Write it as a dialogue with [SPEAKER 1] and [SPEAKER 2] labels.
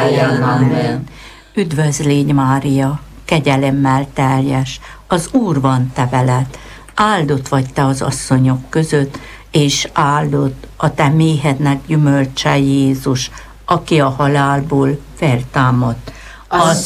[SPEAKER 1] mindnyájan. Amen.
[SPEAKER 2] Üdvözl légy, Mária, kegyelemmel teljes, az Úr van te veled, áldott vagy te az asszonyok között, és áldott a te méhednek gyümölcse Jézus, aki a halálból feltámadt.